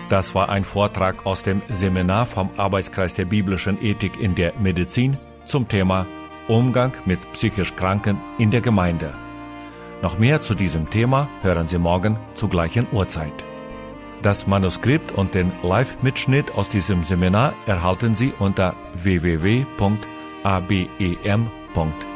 Das war ein Vortrag aus dem Seminar vom Arbeitskreis der biblischen Ethik in der Medizin zum Thema Umgang mit psychisch Kranken in der Gemeinde. Noch mehr zu diesem Thema hören Sie morgen zur gleichen Uhrzeit. Das Manuskript und den Live-Mitschnitt aus diesem Seminar erhalten Sie unter www.abem.de.